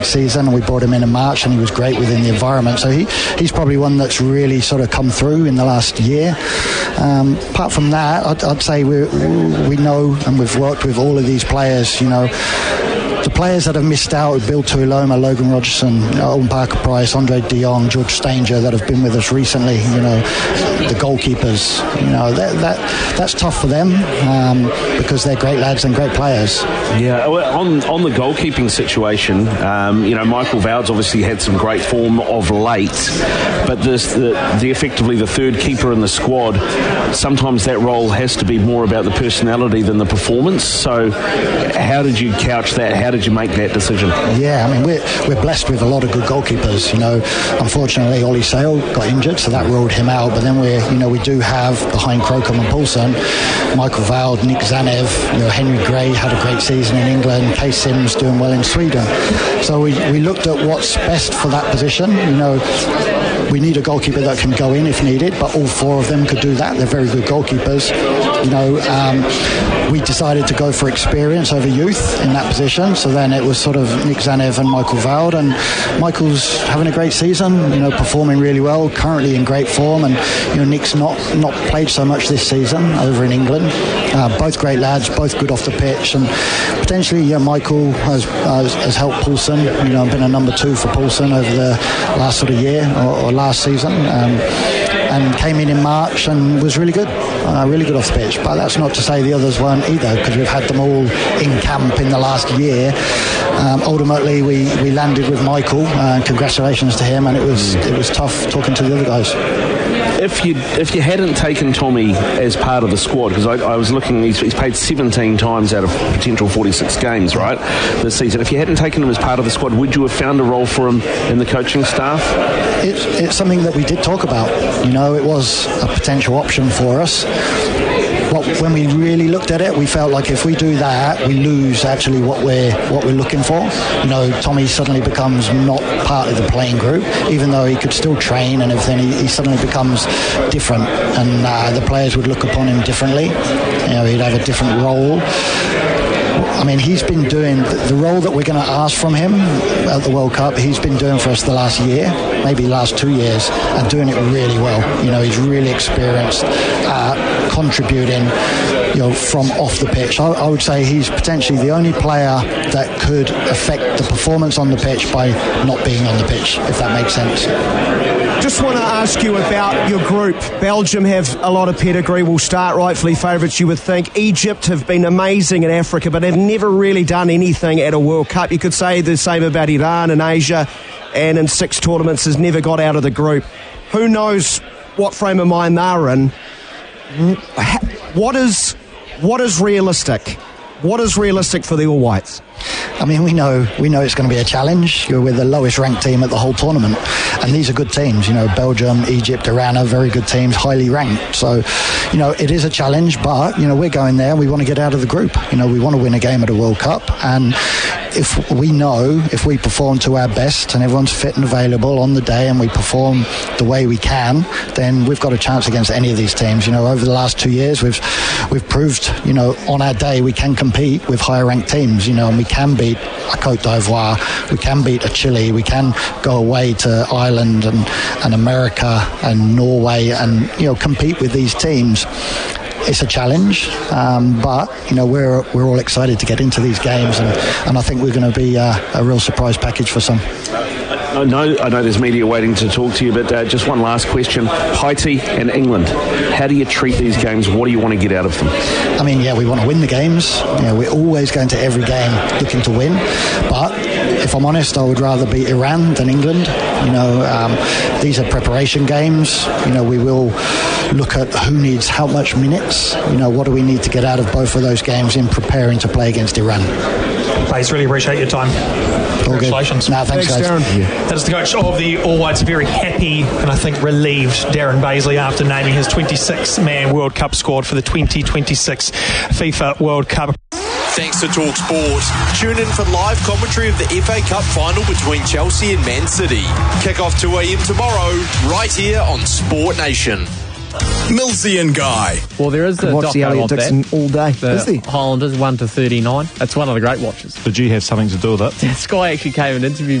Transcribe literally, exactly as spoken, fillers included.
season, and we brought him in in March, and he was great within the environment. So he, he's probably one that's really sort of come through in the last year. Um, apart from that, I'd, I'd say we we know and we've worked with all of these players. You know, the players that have missed out: Bill Tuiloma, Logan Rogerson, Owen Parker-Price, Andre De Jong, George Stanger, that have been with us recently. You know, the goalkeepers. You know, that that that's tough for them um, because they're great lads and great players. Yeah, on on the goalkeeping situation, um, you know, Michael Vowd's obviously had some great form of late, but this, the, the effectively the third keeper in the squad, sometimes that role has to be more about the personality than the performance. So how did you couch that? How did you make that decision? Yeah, I mean, we're, we're blessed with a lot of good goalkeepers. You know, unfortunately, Ollie Sale got injured, so that ruled him out. But then we're, you know, we do have behind Crocombe and Poulsen, Michael Vowd, Nick Zanev, you know, Henry Gray had a great season in England, Kay Sims doing well in Sweden. So we, we looked at what's best for that position. You know, we need a goalkeeper that can go in if needed, but all four of them could do that. They're very good goalkeepers. You know, um, we decided to go for experience over youth in that position. So then it was sort of Nick Zanev and Michael Vowd, and Michael's having a great season, you know, performing really well, currently in great form, and you know, Nick's not not played so much this season over in England. Uh, both great lads, both good off the pitch, and potentially, yeah, Michael has, has, has helped Poulsen, you know, been a number two for Poulsen over the last sort of year or, or last season. Um, and came in in March and was really good, uh, really good off the pitch. But that's not to say the others weren't either, because we've had them all in camp in the last year. Um, ultimately, we, we landed with Michael, and uh, congratulations to him, and it was it was tough talking to the other guys. If you if you hadn't taken Tommy as part of the squad, because I, I was looking, he's, he's played seventeen times out of potential forty-six games, right, this season. If you hadn't taken him as part of the squad, would you have found a role for him in the coaching staff? It's, it's something that we did talk about. You know, it was a potential option for us. Well, when we really looked at it, we felt like if we do that, we lose actually what we're what we're looking for. You know, Tommy suddenly becomes not part of the playing group, even though he could still train and everything. He, he suddenly becomes different, and uh, the players would look upon him differently. You know, he'd have a different role. I mean, he's been doing the role that we're going to ask from him at the World Cup. He's been doing for us the last year, maybe last two years, and doing it really well. You know, he's really experienced, uh, contributing, you know, from off the pitch. I, I would say he's potentially the only player that could affect the performance on the pitch by not being on the pitch, if that makes sense. Just want to ask you about your group. Belgium have a lot of pedigree, will start rightfully favourites, you would think. Egypt have been amazing in Africa, but have never really done anything at a World Cup. You could say the same about Iran in Asia, and in six tournaments has never got out of the group. Who knows what frame of mind they're in? What is, what is realistic? What is realistic for the All Whites? I mean, we know we know it's going to be a challenge. You're with the lowest ranked team at the whole tournament, and these are good teams. You know, Belgium, Egypt, Iran are very good teams, highly ranked. So, you know, it is a challenge, but you know, we're going there. We want to get out of the group. You know, we want to win a game at a World Cup, and if we know if we perform to our best and everyone's fit and available on the day, and we perform the way we can, then we've got a chance against any of these teams. You know, over the last two years, we've we've proved, you know, on our day we can compete with higher ranked teams. You know, and we can beat a Cote d'Ivoire, we can beat a Chile, we can go away to Ireland and, and America and Norway and, you know, compete with these teams. It's a challenge, um, but you know, we're we're all excited to get into these games, and, and I think we're going to be uh, a real surprise package for some. I know, I know there's media waiting to talk to you, but uh, just one last question. Haiti and England, how do you treat these games? What do you want to get out of them? I mean, yeah, we want to win the games. You know, we're always going to every game looking to win. But if I'm honest, I would rather beat Iran than England. You know, um, these are preparation games. You know, we will look at who needs how much minutes. You know, what do we need to get out of both of those games in preparing to play against Iran. Please, really appreciate your time. Congratulations. No, thanks, thanks guys. Darren. Yeah. That is the coach of the All Whites, very happy and I think relieved Darren Bazley after naming his twenty-six man World Cup squad for the twenty twenty-six FIFA World Cup. Thanks to TalkSport. Tune in for live commentary of the F A Cup final between Chelsea and Man City. Kick off two a.m. tomorrow, right here on Sport Nation. Millsy and Guy. Well, there is a Watch doco the Elliot of Dixon that. all day. The Is there? Highlanders one to thirty-nine. That's one of the great watches. Did you have something to do with it? Sky actually came and interviewed